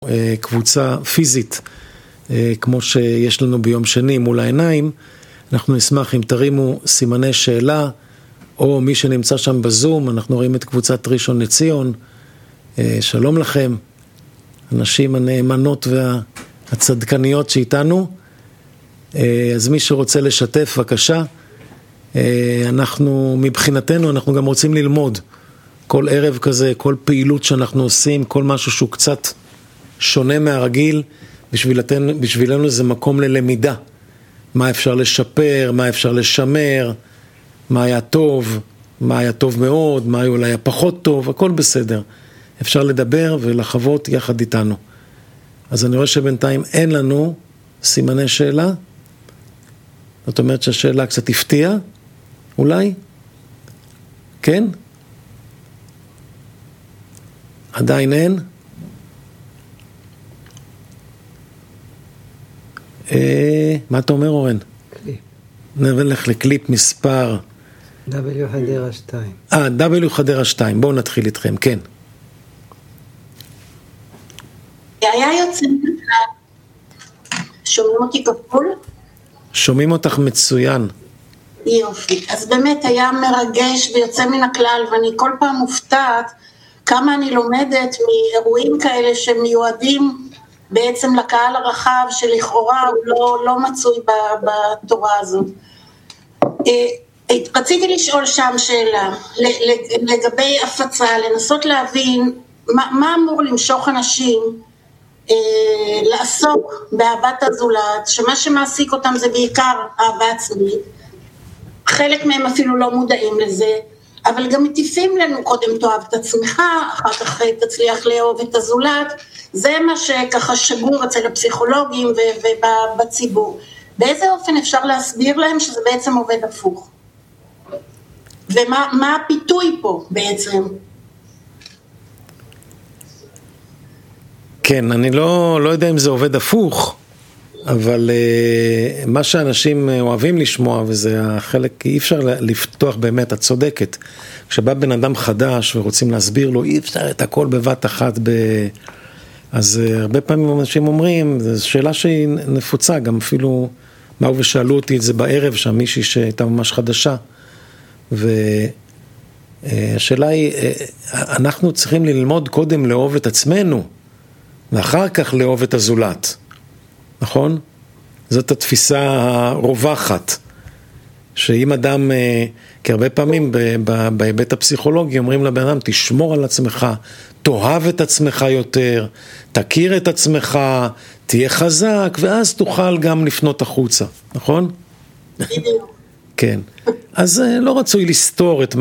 קבוצה פיזית, כמו שיש לנו ביום שני מול העיניים, אנחנו נשמח אם תרימו סימני שאלה, או מי שנמצא שם בזום, אנחנו רואים את קבוצת ראשון לציון, שלום לכם, הנשים הנאמנות והצדקניות שאיתנו, אז מי שרוצה לשתף, בבקשה, אנחנו מבחינתנו, אנחנו גם רוצים ללמוד, כל ערב כזה, כל פעילות שאנחנו עושים, כל משהו שהוא קצת שונה מהרגיל, בשבילנו זה מקום ללמידה, מה אפשר לשפר, מה אפשר לשמר, מה היה טוב, מה היה טוב מאוד, מה אולי היה פחות טוב, הכל בסדר. אפשר לדבר ולחוות יחד איתנו. אז אני רואה שבינתיים אין לנו סימני שאלה. זאת אומרת שהשאלה קצת הפתיעה, אולי? כן? עדיין אין? מה אתה אומר, אורן? קליפ. נלך לקליפ מספר... W חדרה 2. W חדרה 2. בואו נתחיל איתכם, כן. היה יוצא מכלל. שומעים אותי כפול? שומעים אותך מצוין. יופי. אז באמת היה מרגש ויוצא מן הכלל, ואני כל פעם מופתעת כמה אני לומדת מאירועים כאלה שמיועדים בעצם לקהל הרחב, שלכאורה הוא לא מצוי בתורה הזאת. רציתי לשאול שם שאלה, לגבי הפצה, לנסות להבין מה אמור למשוך אנשים לעסוק באהבת הזולת, שמה שמעסיק אותם זה בעיקר אהבה עצמית, חלק מהם אפילו לא מודעים לזה, אבל גם מטיפים לנו קודם תאהב את עצמך, אחר כך תצליח לאהוב את הזולת, זה מה שככה שגור אצל הפסיכולוגים ובציבור. באיזה אופן אפשר להסביר להם שזה בעצם עובד הפוך? ומה הפיתוי פה בעצם? כן, אני לא יודע אם זה עובד הפוך, אבל מה שאנשים אוהבים לשמוע, וזה החלק, אי אפשר לפתוח באמת, את צודקת. כשבא בן אדם חדש ורוצים להסביר לו, אי אפשר את הכל בבת אחת אז הרבה פעמים אנשים אומרים, זו שאלה שהיא נפוצה, גם אפילו באו ושאלו אותי את זה בערב, שם מישהי שהייתה ממש חדשה, והשאלה היא, אנחנו צריכים ללמוד קודם לאהוב את עצמנו, ואחר כך לאהוב את הזולת, נכון? זאת התפיסה הרווחת, שאם אדם, כי הרבה פעמים בהיבט הפסיכולוגי אומרים לבן אדם, תשמור על עצמך, תאהב את עצמך יותר, תכיר את עצמך, תהיה חזק, ואז תוכל גם לפנות החוצה, נכון? כן. אז לא רצוי לסתור את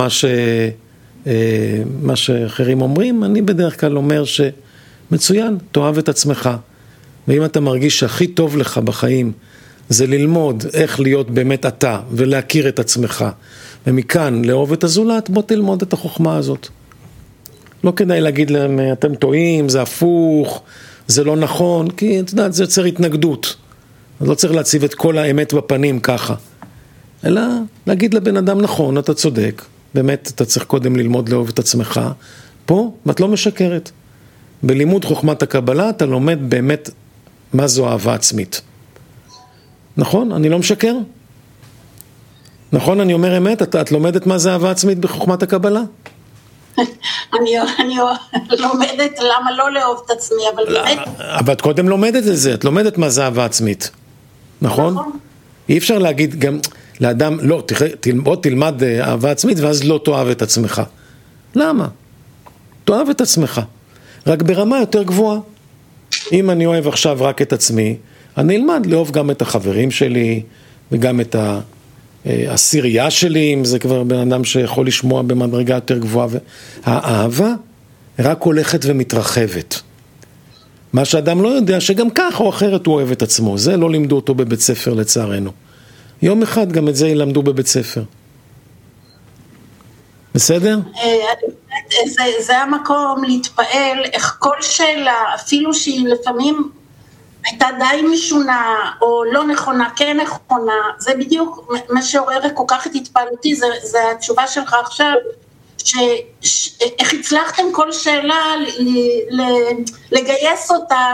מה שאחרים אומרים, אני בדרך כלל אומר שמצוין, תאהב את עצמך, ואם אתה מרגיש שהכי טוב לך בחיים, זה ללמוד איך להיות באמת אתה, ולהכיר את עצמך, ומכאן לאהוב את הזולת, בוא תלמוד את החוכמה הזאת. לא כדאי להגיד להם, אתם טועים, זה הפוך, זה לא נכון, כי אתה יודע, זה יוצר התנגדות. אז לא צריך להציב את כל האמת בפנים ככה. אלא להגיד לבן אדם, נכון, אתה צודק, באמת אתה צריך קודם ללמוד לאהוב את עצמך, פה, ואת לא משקרת. בלימוד חוכמת הקבלה, אתה לומד באמת מה זו אהבה עצמית. נכון? אני לא משקר? נכון? אני אומר אמת? את לומדת מה זה אהבה עצמית בחוכמת הקבלה? אני לומדת למה לא לאהוב את עצמי, אבל באמת... אבל את קודם לומדת את זה, את לומדת מה זה אהבה עצמית. נכון? אי אפשר להגיד גם לאדם, לא, בוא תלמד אהבה עצמית ואז לא תאהב את עצמך. למה? תאהב את עצמך. רק ברמה יותר גבוהה. אם אני אוהב עכשיו רק את עצמי, אני אלמד לאהוב גם את החברים שלי, וגם את הסירייה שלי, אם זה כבר בן אדם שיכול לשמוע במדרגה יותר גבוהה. האהבה רק הולכת ומתרחבת. מה שאדם לא יודע, שגם כך או אחרת הוא אוהב את עצמו. זה לא לימדו אותו בבית ספר לצערנו. יום אחד גם את זה ילמדו בבית ספר. בסדר? זה המקום להתפעל איך כל שאלה, אפילו שהיא לפעמים הייתה די משונה או לא נכונה, כן נכונה, זה בדיוק מה שעורר כל כך את התפעלותי, זה התשובה שלך עכשיו, איך הצלחתם כל שאלה לגייס אותה